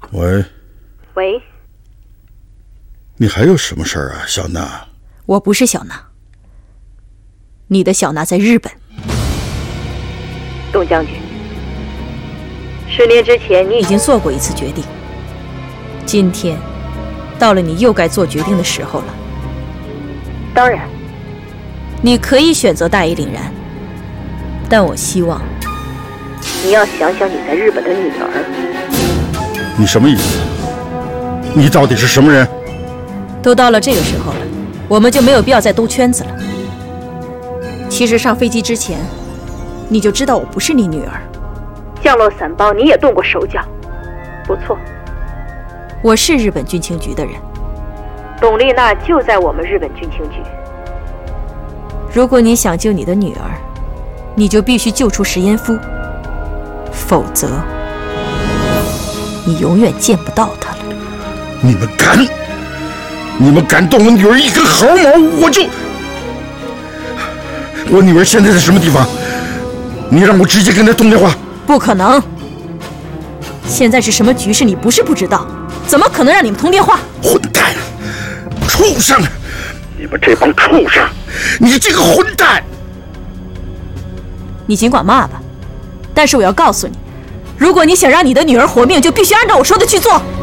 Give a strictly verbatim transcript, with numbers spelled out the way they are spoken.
喂。 喂。 你还有什么事儿啊，小娜？ 我不是小娜，你的小娜在日本。 董将军，十年之前你已经做过一次决定，今天到了你又该做决定的时候了。 当然， 你可以选择大义凛然，但我希望你要想想你在日本的女儿。 你什么意思？你到底是什么人？ 都到了这个时候了，我们就没有必要再兜圈子了。其实上飞机之前，你就知道我不是你女儿。 降落伞包你也动过手脚，不错。 我是日本军情局的人。 董丽娜就在我们日本军情局。 如果你想救你的女儿，你就必须救出石岩夫，否则你永远见不到他了。 你们敢！你们敢动我女儿一根毫毛，我就……我女儿现在在什么地方？你让我直接跟她通电话。 不可能！现在是什么局势，你不是不知道，怎么可能让你们通电话？ 混蛋！畜生！你们这帮畜生！你这个混蛋！ 你尽管骂吧，但是我要告诉你，如果你想让你的女儿活命，就必须按照我说的去做。